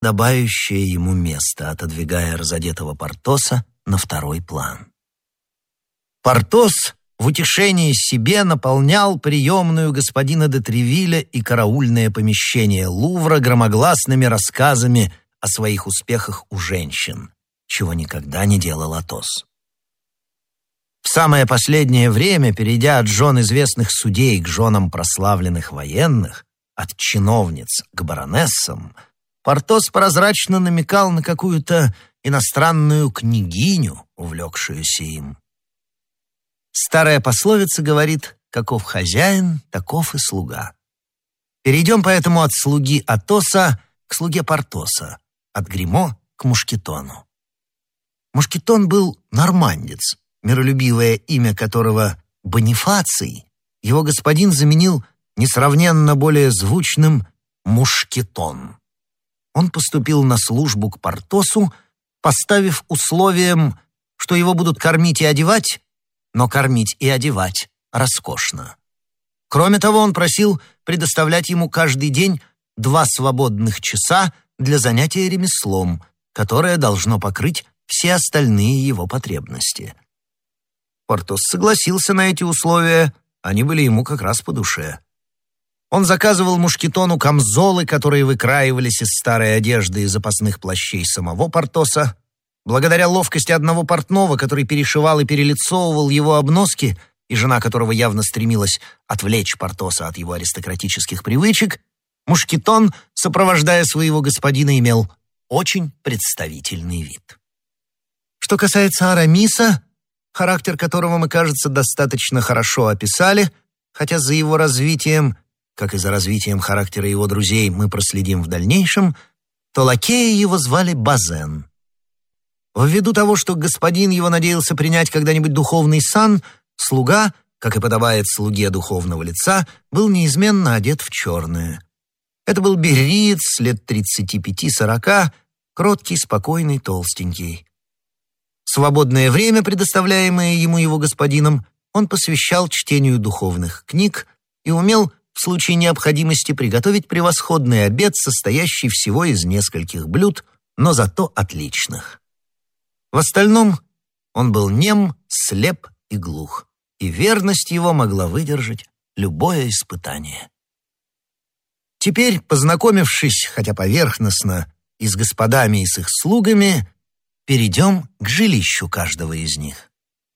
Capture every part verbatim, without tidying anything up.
добавящее ему место, отодвигая разодетого Портоса на второй план. Портос в утешении себе наполнял приемную господина де Тревилля и караульное помещение Лувра громогласными рассказами о своих успехах у женщин, чего никогда не делал Атос. В самое последнее время, перейдя от жен известных судей к женам прославленных военных, от чиновниц к баронессам, Портос прозрачно намекал на какую-то иностранную княгиню, увлекшуюся им. Старая пословица говорит: «Каков хозяин, таков и слуга». Перейдем поэтому от слуги Атоса к слуге Портоса, от гримо к мушкетону. Мушкетон был нормандец, миролюбивое имя которого Бонифаций его господин заменил несравненно более звучным «мушкетон». Он поступил на службу к Портосу, поставив условием, что его будут кормить и одевать, но кормить и одевать роскошно. Кроме того, он просил предоставлять ему каждый день два свободных часа для занятия ремеслом, которое должно покрыть все остальные его потребности. Портос согласился на эти условия, они были ему как раз по душе. Он заказывал мушкетону камзолы, которые выкраивались из старой одежды и запасных плащей самого Портоса. Благодаря ловкости одного портного, который перешивал и перелицовывал его обноски, и жена которого явно стремилась отвлечь Портоса от его аристократических привычек, мушкетон, сопровождая своего господина, имел очень представительный вид. Что касается Арамиса, характер которого мы, кажется, достаточно хорошо описали, хотя за его развитием, как и за развитием характера его друзей, мы проследим в дальнейшем, то лакея его звали Базен. Ввиду того, что господин его надеялся принять когда-нибудь духовный сан, слуга, как и подобает слуге духовного лица, был неизменно одет в черное. Это был берриец лет тридцати пяти-сорока, кроткий, спокойный, толстенький. Свободное время, предоставляемое ему его господином, он посвящал чтению духовных книг и умел в случае необходимости приготовить превосходный обед, состоящий всего из нескольких блюд, но зато отличных. В остальном он был нем, слеп и глух, и верность его могла выдержать любое испытание. Теперь, познакомившись, хотя поверхностно, и с господами, и с их слугами, перейдем к жилищу каждого из них.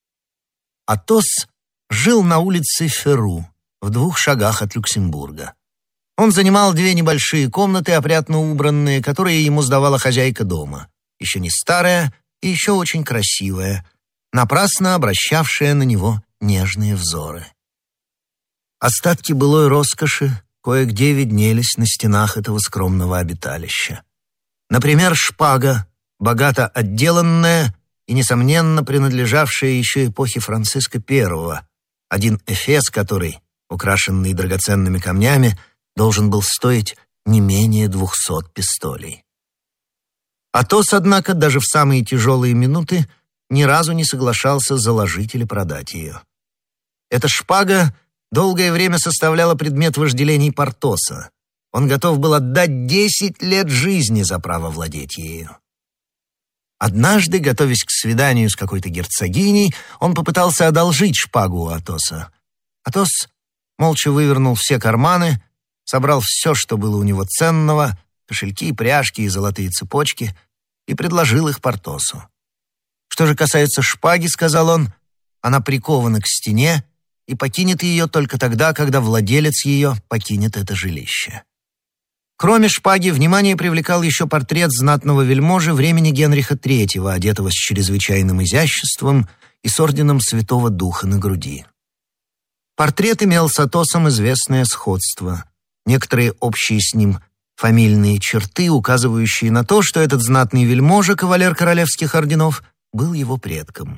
Атос жил на улице Феру, в двух шагах от Люксембурга. Он занимал две небольшие комнаты, опрятно убранные, которые ему сдавала хозяйка дома, еще не старая и еще очень красивая, напрасно обращавшая на него нежные взоры. Остатки былой роскоши кое-где виднелись на стенах этого скромного обиталища. Например, шпага, богато отделанная и, несомненно, принадлежавшая еще эпохе Франциска Первого, один эфес который, украшенный драгоценными камнями, должен был стоить не менее двухсот пистолей. Атос, однако, даже в самые тяжелые минуты ни разу не соглашался заложить или продать ее. Эта шпага долгое время составляла предмет вожделений Портоса. Он готов был отдать десять лет жизни за право владеть ею. Однажды, готовясь к свиданию с какой-то герцогиней, он попытался одолжить шпагу у Атоса. Атос молча вывернул все карманы, собрал все, что было у него ценного, кошельки, пряжки и золотые цепочки, и предложил их Портосу. «Что же касается шпаги, — сказал он, — она прикована к стене и покинет ее только тогда, когда владелец ее покинет это жилище». Кроме шпаги, внимание привлекал еще портрет знатного вельможи времени Генриха Третьего, одетого с чрезвычайным изяществом и с орденом Святого Духа на груди. Портрет имел с Атосом известное сходство, некоторые общие с ним фамильные черты, указывающие на то, что этот знатный вельможа, кавалер королевских орденов, был его предком.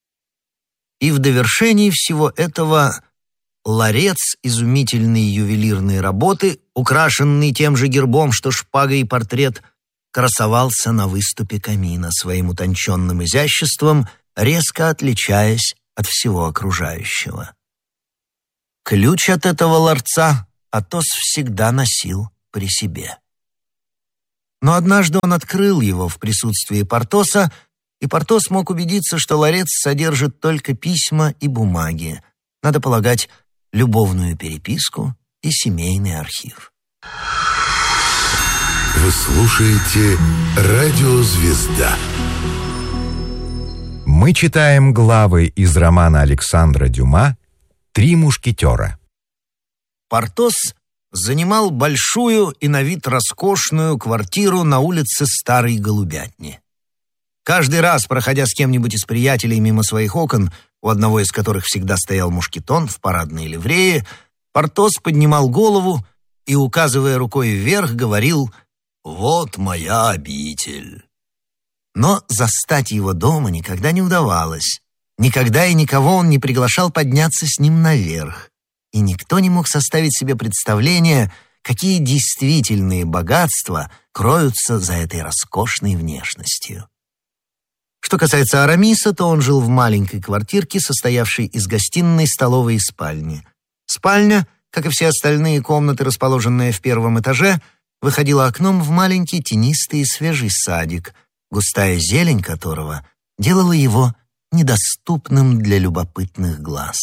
И в довершении всего этого ларец изумительной ювелирной работы, украшенный тем же гербом, что шпага и портрет, красовался на выступе камина своим утонченным изяществом, резко отличаясь от всего окружающего. Ключ от этого ларца Атос всегда носил при себе. Но однажды он открыл его в присутствии Портоса, и Портос мог убедиться, что ларец содержит только письма и бумаги, надо полагать, любовную переписку и семейный архив. Вы слушаете «Радио Звезда». Мы читаем главы из романа Александра Дюма «Три мушкетера». Портос занимал большую и на вид роскошную квартиру на улице Старой Голубятни. Каждый раз, проходя с кем-нибудь из приятелей мимо своих окон, у одного из которых всегда стоял мушкетон в парадной ливрее, Портос поднимал голову и, указывая рукой вверх, говорил: «Вот моя обитель». Но застать его дома никогда не удавалось. Никогда и никого он не приглашал подняться с ним наверх. И никто не мог составить себе представление, какие действительные богатства кроются за этой роскошной внешностью. Что касается Арамиса, то он жил в маленькой квартирке, состоявшей из гостиной, столовой и спальни. Спальня, как и все остальные комнаты, расположенные в первом этаже, выходила окном в маленький тенистый и свежий садик, густая зелень которого делала его недоступным для любопытных глаз.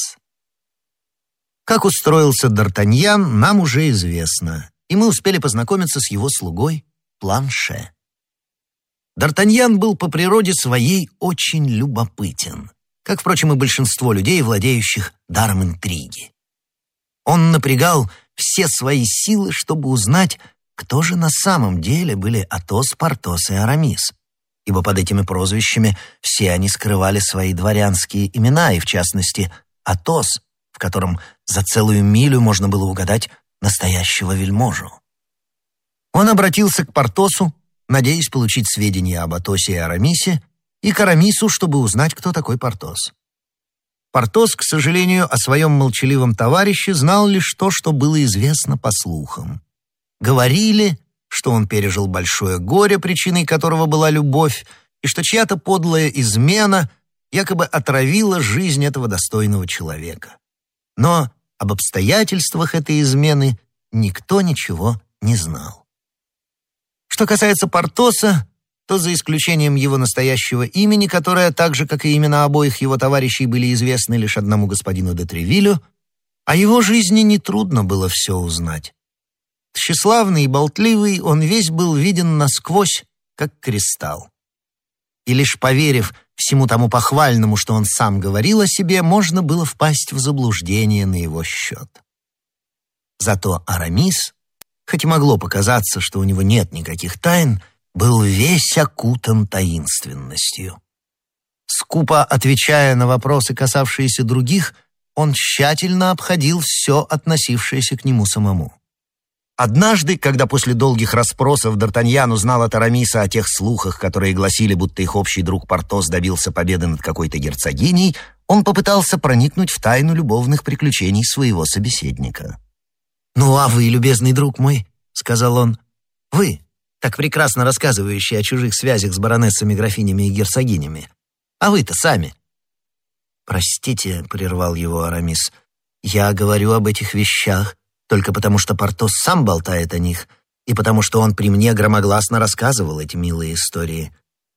Как устроился Д'Артаньян, нам уже известно, и мы успели познакомиться с его слугой Планше. Д'Артаньян был по природе своей очень любопытен, как, впрочем, и большинство людей, владеющих даром интриги. Он напрягал все свои силы, чтобы узнать, кто же на самом деле были Атос, Портос и Арамис, ибо под этими прозвищами все они скрывали свои дворянские имена, и, в частности, Атос, в котором за целую милю можно было угадать настоящего вельможу. Он обратился к Портосу, надеясь получить сведения об Атосе и Арамисе, и к Арамису, чтобы узнать, кто такой Портос. Портос, к сожалению, о своем молчаливом товарище знал лишь то, что было известно по слухам. Говорили, что он пережил большое горе, причиной которого была любовь, и что чья-то подлая измена якобы отравила жизнь этого достойного человека. Но об обстоятельствах этой измены никто ничего не знал. Что касается Портоса, то за исключением его настоящего имени, которое, так же, как и имена обоих его товарищей, были известны лишь одному господину де Тревилю, о его жизни нетрудно было все узнать. Тщеславный и болтливый, он весь был виден насквозь, как кристалл. И лишь поверив всему тому похвальному, что он сам говорил о себе, можно было впасть в заблуждение на его счет. Зато Арамис, хоть и могло показаться, что у него нет никаких тайн, был весь окутан таинственностью. Скупо отвечая на вопросы, касавшиеся других, он тщательно обходил все, относившееся к нему самому. Однажды, когда после долгих расспросов Д'Артаньян узнал от Арамиса о тех слухах, которые гласили, будто их общий друг Портос добился победы над какой-то герцогиней, он попытался проникнуть в тайну любовных приключений своего собеседника. «Ну а вы, любезный друг мой, — сказал он, — вы, так прекрасно рассказывающий о чужих связях с баронессами, графинями и герцогинями, а вы-то сами». «Простите, — прервал его Арамис, — я говорю об этих вещах только потому, что Портос сам болтает о них, и потому, что он при мне громогласно рассказывал эти милые истории.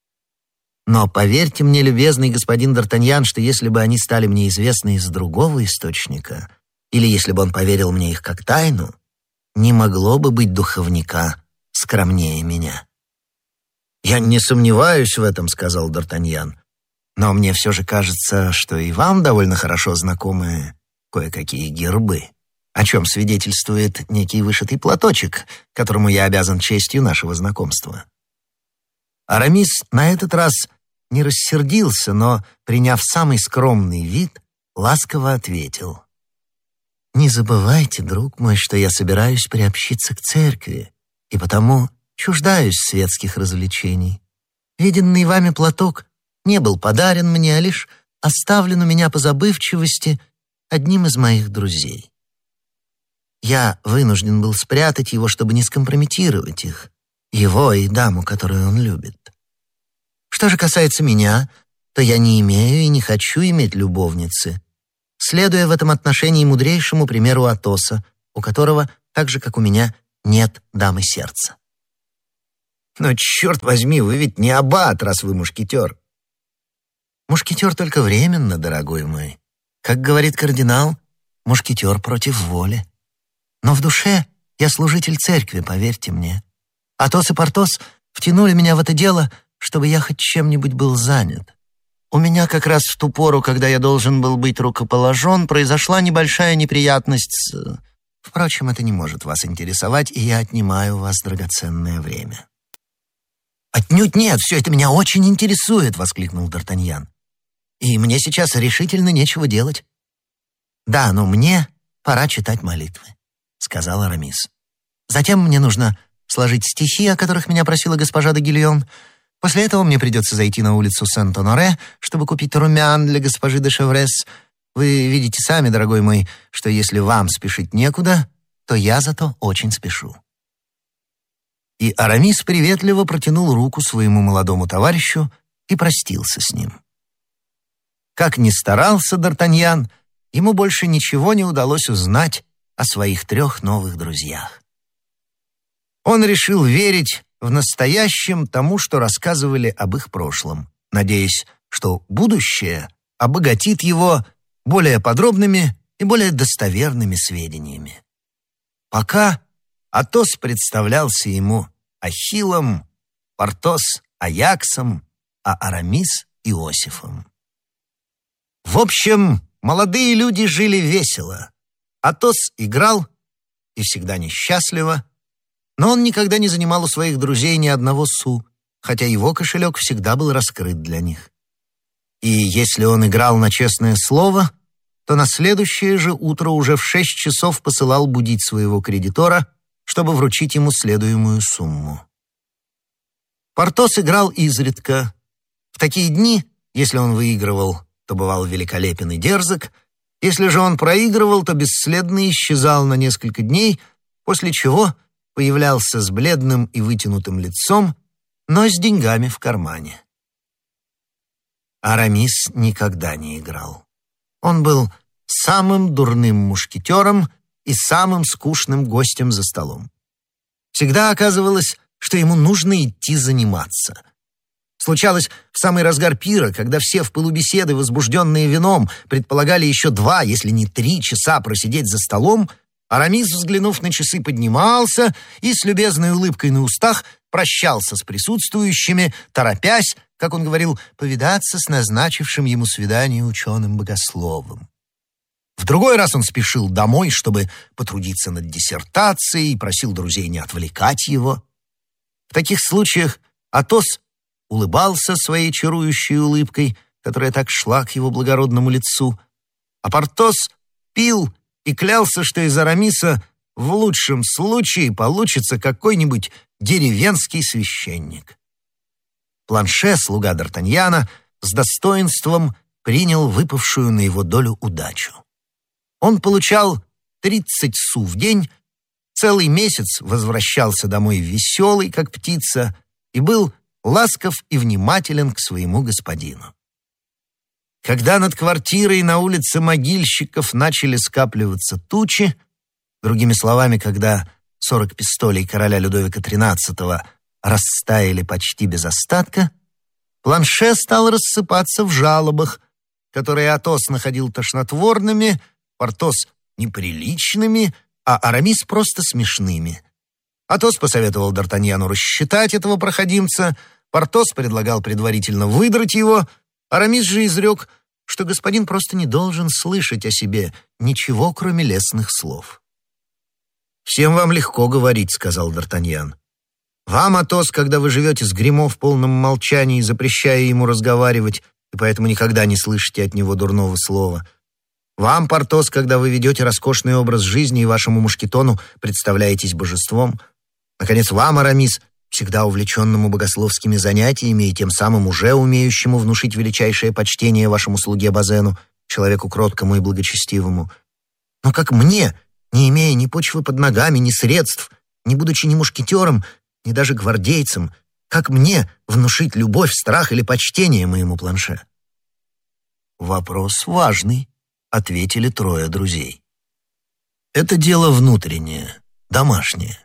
Но поверьте мне, любезный господин Д'Артаньян, что если бы они стали мне известны из другого источника, или если бы он поверил мне их как тайну, не могло бы быть духовника скромнее меня». «Я не сомневаюсь в этом, — сказал Д'Артаньян, — но мне все же кажется, что и вам довольно хорошо знакомы кое-какие гербы, о чем свидетельствует некий вышитый платочек, которому я обязан честью нашего знакомства». Арамис на этот раз не рассердился, но, приняв самый скромный вид, ласково ответил: «Не забывайте, друг мой, что я собираюсь приобщиться к церкви, и потому чуждаюсь светских развлечений. Виденный вами платок не был подарен мне, а лишь оставлен у меня по забывчивости одним из моих друзей. Я вынужден был спрятать его, чтобы не скомпрометировать их, его и даму, которую он любит. Что же касается меня, то я не имею и не хочу иметь любовницы, следуя в этом отношении мудрейшему примеру Атоса, у которого, так же, как у меня, нет дамы сердца». Но, черт возьми, вы ведь не аббат, раз вы мушкетер. Мушкетер только временно, дорогой мой. Как говорит кардинал, мушкетер против воли. Но в душе я служитель церкви, поверьте мне. Атос и Портос втянули меня в это дело, чтобы я хоть чем-нибудь был занят. У меня как раз в ту пору, когда я должен был быть рукоположен, произошла небольшая неприятность с... Впрочем, это не может вас интересовать, и я отнимаю у вас драгоценное время. «Отнюдь нет, все это меня очень интересует!» — воскликнул Д'Артаньян. «И мне сейчас решительно нечего делать». «Да, но мне пора читать молитвы», — сказал Арамис. «Затем мне нужно сложить стихи, о которых меня просила госпожа де Гильон. После этого мне придется зайти на улицу Сент-Оноре, чтобы купить румян для госпожи де Шеврес. Вы видите сами, дорогой мой, что если вам спешить некуда, то я зато очень спешу». И Арамис приветливо протянул руку своему молодому товарищу и простился с ним. Как ни старался Д'Артаньян, ему больше ничего не удалось узнать о своих трех новых друзьях. Он решил верить в настоящем тому, что рассказывали об их прошлом, надеясь, что будущее обогатит его более подробными и более достоверными сведениями. Пока Атос представлялся ему Ахиллом, Портос — Аяксом, а Арамис — Иосифом. В общем, молодые люди жили весело. Атос играл и всегда несчастливо, но он никогда не занимал у своих друзей ни одного су, хотя его кошелек всегда был раскрыт для них. И если он играл на честное слово, то на следующее же утро уже в шесть часов посылал будить своего кредитора, чтобы вручить ему следуемую сумму. Портос играл изредка. В такие дни, если он выигрывал, то бывал великолепен и дерзок, если же он проигрывал, то бесследно исчезал на несколько дней, после чего появлялся с бледным и вытянутым лицом, но с деньгами в кармане. Арамис никогда не играл. Он был самым дурным мушкетером и самым скучным гостем за столом. Всегда оказывалось, что ему нужно идти заниматься. Случалось в самый разгар пира, когда все в пылу беседы, возбужденные вином, предполагали еще два, если не три часа просидеть за столом, Арамис, взглянув на часы, поднимался и с любезной улыбкой на устах прощался с присутствующими, торопясь, как он говорил, повидаться с назначившим ему свидание ученым-богословом. В другой раз он спешил домой, чтобы потрудиться над диссертацией, и просил друзей не отвлекать его. В таких случаях Атос улыбался своей чарующей улыбкой, которая так шла к его благородному лицу, а Портос пил и клялся, что из Арамиса в лучшем случае получится какой-нибудь деревенский священник. Планше, слуга Д'Артаньяна, с достоинством принял выпавшую на его долю удачу. Он получал тридцать су в день, целый месяц возвращался домой веселый, как птица, и был ласков и внимателен к своему господину. Когда над квартирой на улице Могильщиков начали скапливаться тучи, другими словами, когда сорок пистолей короля Людовика тринадцатого растаяли почти без остатка, Планше стал рассыпаться в жалобах, которые Атос находил тошнотворными, Портос неприличными, а Арамис просто смешными. Атос посоветовал Д'Артаньяну рассчитать этого проходимца, Портос предлагал предварительно выдрать его, Арамис же изрек, что господин просто не должен слышать о себе ничего, кроме лестных слов. «Всем вам легко говорить», — сказал Д'Артаньян. «Вам, Атос, когда вы живете с Гримо в полном молчании, запрещая ему разговаривать, и поэтому никогда не слышите от него дурного слова. Вам, Портос, когда вы ведете роскошный образ жизни и вашему мушкетону представляетесь божеством. Наконец, вам, Арамис, всегда увлеченному богословскими занятиями и тем самым уже умеющему внушить величайшее почтение вашему слуге Базену, человеку кроткому и благочестивому. Но как мне, не имея ни почвы под ногами, ни средств, не будучи ни мушкетером, ни даже гвардейцем, как мне внушить любовь, страх или почтение моему Планше?» «Вопрос важный», — ответили трое друзей. «Это дело внутреннее, домашнее.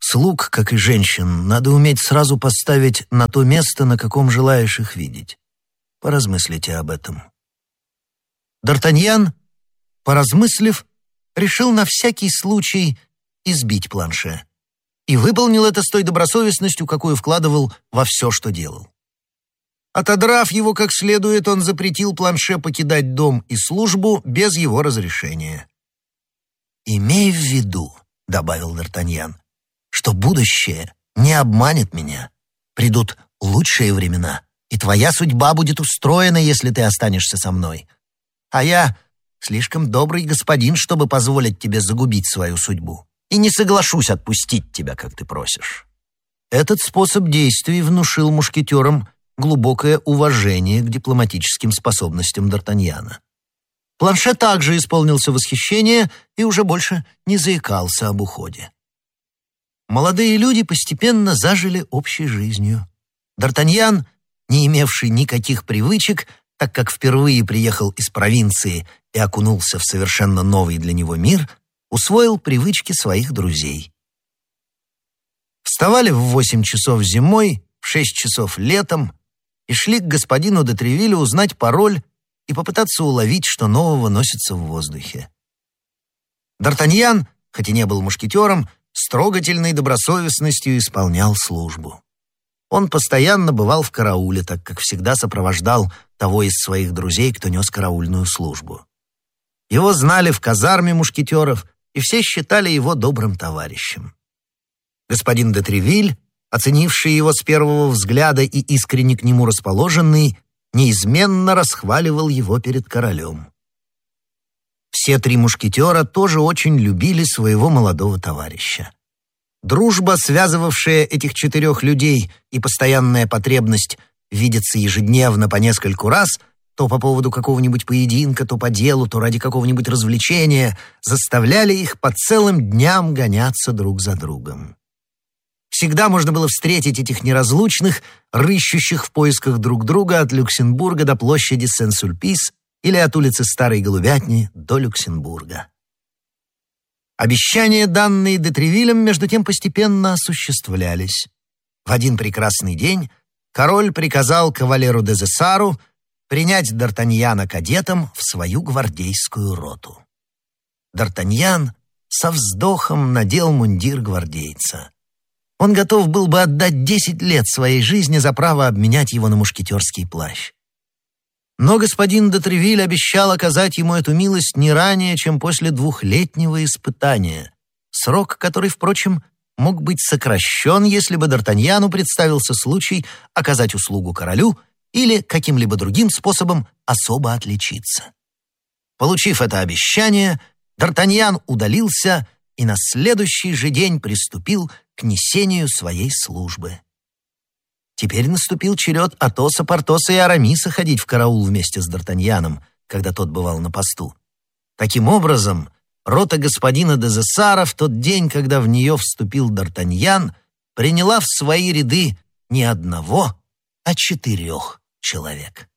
Слуг, как и женщин, надо уметь сразу поставить на то место, на каком желаешь их видеть. Поразмыслите об этом. Д'Артаньян, поразмыслив, решил на всякий случай избить Планше и выполнил это с той добросовестностью, какую вкладывал во все, что делал. Отодрав его как следует, он запретил Планше покидать дом и службу без его разрешения. «Имей в виду», — добавил Д'Артаньян, «что будущее не обманет меня. Придут лучшие времена, и твоя судьба будет устроена, если ты останешься со мной. А я слишком добрый господин, чтобы позволить тебе загубить свою судьбу, и не соглашусь отпустить тебя, как ты просишь». Этот способ действий внушил мушкетерам глубокое уважение к дипломатическим способностям Д'Артаньяна. Планше также исполнился восхищения и уже больше не заикался об уходе. Молодые люди постепенно зажили общей жизнью. Д'Артаньян, не имевший никаких привычек, так как впервые приехал из провинции и окунулся в совершенно новый для него мир, усвоил привычки своих друзей. Вставали в восемь часов зимой, в шесть часов летом и шли к господину де Тревилю узнать пароль и попытаться уловить, что нового носится в воздухе. Д'Артаньян, хоть и не был мушкетером, с трогательной добросовестностью исполнял службу. Он постоянно бывал в карауле, так как всегда сопровождал того из своих друзей, кто нес караульную службу. Его знали в казарме мушкетеров, и все считали его добрым товарищем. Господин де Тревиль, оценивший его с первого взгляда и искренне к нему расположенный, неизменно расхваливал его перед королем. Все три мушкетера тоже очень любили своего молодого товарища. Дружба, связывавшая этих четырех людей, и постоянная потребность видеться ежедневно по нескольку раз, то по поводу какого-нибудь поединка, то по делу, то ради какого-нибудь развлечения, заставляли их по целым дням гоняться друг за другом. Всегда можно было встретить этих неразлучных, рыщущих в поисках друг друга от Люксембурга до площади Сен-Сульпис или от улицы Старой Голубятни до Люксембурга. Обещания, данные де Тревилем, между тем постепенно осуществлялись. В один прекрасный день король приказал кавалеру де Зессару принять Д'Артаньяна кадетом в свою гвардейскую роту. Д'Артаньян со вздохом надел мундир гвардейца. Он готов был бы отдать десять лет своей жизни за право обменять его на мушкетерский плащ. Но господин де Тревиль обещал оказать ему эту милость не ранее, чем после двухлетнего испытания, срок, который, впрочем, мог быть сокращен, если бы Д'Артаньяну представился случай оказать услугу королю или каким-либо другим способом особо отличиться. Получив это обещание, Д'Артаньян удалился и на следующий же день приступил к несению своей службы. Теперь наступил черед Атоса, Портоса и Арамиса ходить в караул вместе с Д'Артаньяном, когда тот бывал на посту. Таким образом, рота господина де Зессара в тот день, когда в нее вступил Д'Артаньян, приняла в свои ряды не одного, а четырех человек.